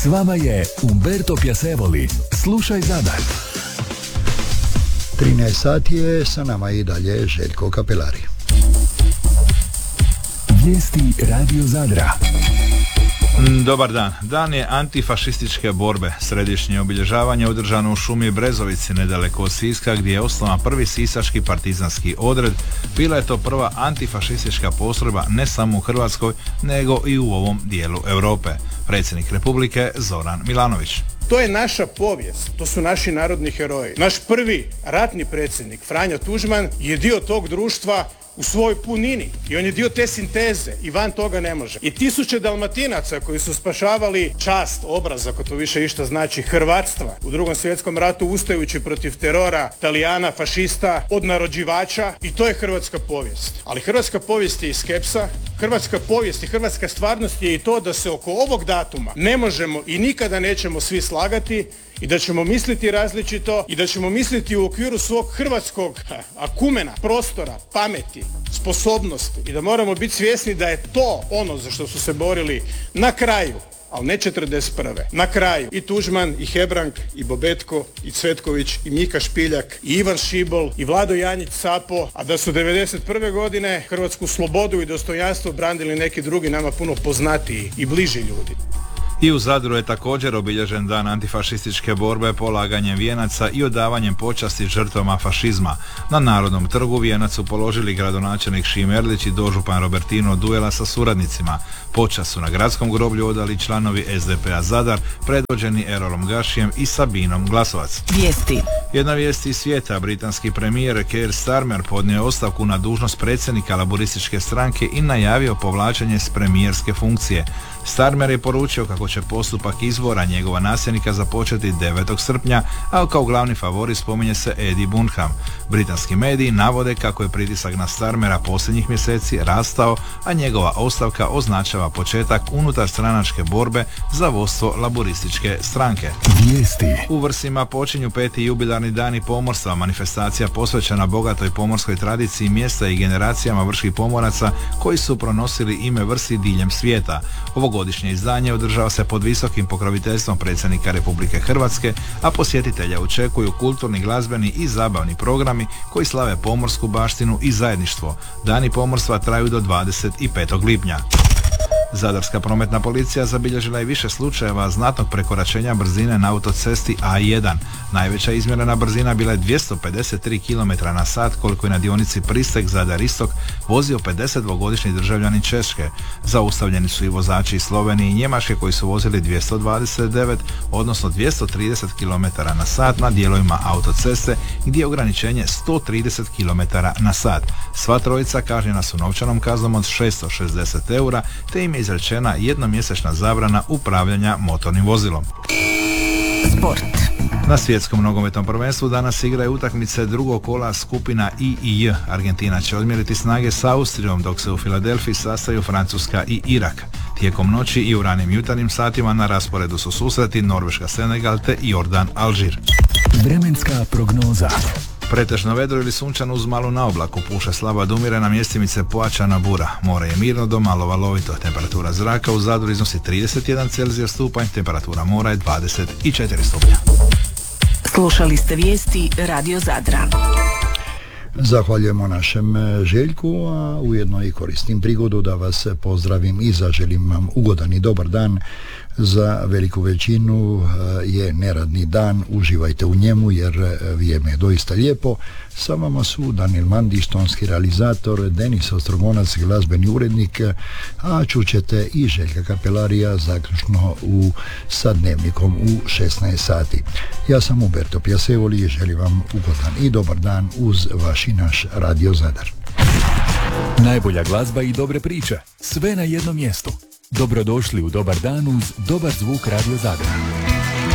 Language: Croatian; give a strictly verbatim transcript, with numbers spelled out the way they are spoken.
S vama je Umberto Piacevoli. Slušaj Zadar. trinaest sati je, sa nama i dalje Željko Kapelari. Vijesti Radio Zadra. Dobar dan. Dan je antifašističke borbe. Središnje obilježavanje održano u šumi Brezovici, nedaleko od Siska, gdje je osnovan prvi sisački partizanski odred. Bila je to prva antifašistička postrojba ne samo u Hrvatskoj, nego i u ovom dijelu Europe. Predsjednik Republike Zoran Milanović. To je naša povijest, to su naši narodni heroji. Naš prvi ratni predsjednik, Franjo Tuđman, je dio tog društva u svojoj punini i on je dio te sinteze i van toga ne može. I tisuće Dalmatinaca koji su spašavali čast, obraz, ako to više išta znači, hrvatstva u Drugom svjetskom ratu ustajući protiv terora Talijana, fašista, odnarođivača, i to je hrvatska povijest. Ali hrvatska povijest je i skepsa, hrvatska povijest i hrvatska stvarnost je i to da se oko ovog datuma ne možemo i nikada nećemo svi slagati i da ćemo misliti različito i da ćemo misliti u okviru svog hrvatskog akumena, prostora, pameti, sposobnosti i da moramo biti svjesni da je to ono za što su se borili na kraju, ali ne četrdeset prve. Na kraju i Tuđman, i Hebrang, i Bobetko, i Cvetković, i Mika Špiljak, i Ivan Šibol, i Vlado Janjić Sapo, a da su devedeset prve godine hrvatsku slobodu i dostojanstvo branili neki drugi nama puno poznatiji i bliži ljudi. I u Zadru je također obilježen dan antifašističke borbe polaganjem vijenaca i odavanjem počasti žrtvama fašizma. Na Narodnom trgu vijenac su položili gradonačelnik Šime Erlić i dožupan Robertino Duela sa suradnicima. Počast su na gradskom groblju odali članovi es de pe a Zadar, predvođeni Erolom Gašijem i Sabinom Glasovac. Vijesti. Jedna vijest iz svijeta. Britanski premijer Keir Starmer podnio ostavku na dužnost predsjednika laborističke stranke i najavio povlačenje s premijerske funkcije. Starmer je poručio kako će postupak izbora njegova nasljednika započeti devetog srpnja, a kao glavni favorit spominje se Eddie Bunham. Britanski mediji navode kako je pritisak na Starmera posljednjih mjeseci rastao, a njegova ostavka označava početak unutar stranačke borbe za vodstvo laborističke stranke. Vijesti. U Vrsima počinju peti jubilarni dani pomorstva, manifestacija posvećena bogatoj pomorskoj tradiciji mjesta i generacijama vrških pomoraca koji su pronosili ime Vrsi diljem svijeta. Ovogodišnje izdanje održava se pod visokim pokroviteljstvom predsjednika Republike Hrvatske, a posjetitelja očekuju kulturni, glazbeni i zabavni programi koji slave pomorsku baštinu i zajedništvo. Dani pomorstva traju do dvadeset petog lipnja. Zadarska prometna policija zabilježila je više slučajeva znatnog prekoračenja brzine na autocesti A jedan. Najveća izmjerena brzina bila je dvjesto pedeset tri kilometra na sat, koliko je na dionici Pristek Zadar Istok vozio pedesetdvogodišnji državljanin Češke. Zaustavljeni su i vozači iz Slovenije i Njemačke koji su vozili dvjesto dvadeset devet, odnosno dvjesto trideset kilometara na sat na dijelovima autoceste gdje je ograničenje sto trideset kilometara na sat. Sva trojica kažnjena su novčanom kaznom od šesto šezdeset eura, te im je izrečena jednomjesečna zabrana upravljanja motornim vozilom. Sport. Na svjetskom nogometnom prvenstvu danas igraju utakmice drugog kola skupina I i J. Argentina će odmjeriti snage s Austrijom, dok se u Filadelfiji sastaju Francuska i Irak. Tijekom noći i u ranim jutarnjim satima na rasporedu su susreti Norveška Senegal te Jordan Alžir. Vremenska prognoza. Pretežno vedro ili sunčano uz malu naoblaku, puše slaba do umjerena, mjestimice pojačana bura. More je mirno do malo valovito. Temperatura zraka u Zadru iznosi trideset jedan Celzijov stupanj, temperatura mora je dvadeset četiri stupnja. Slušali ste vijesti Radio Zadra. Zahvaljujemo našem Željku, a ujedno i koristim prigodu da vas pozdravim i zaželim vam ugodan i dobar dan. Za veliku većinu je neradni dan, uživajte u njemu jer vrijeme je doista lijepo. Sa vama su Daniel Mandić, tonski realizator, Denis Ostrogonac, glazbeni urednik, a čućete i Željka Kapelarija zaključno u, sa dnevnikom u šesnaest sati. Ja sam Umberto Piacevoli i želim vam ugodan i dobar dan uz vaš i naš Radio Zadar. Najbolja glazba i dobre priče, sve na jednom mjestu. Dobrodošli u Dobar dan uz dobar zvuk Radio Zadra.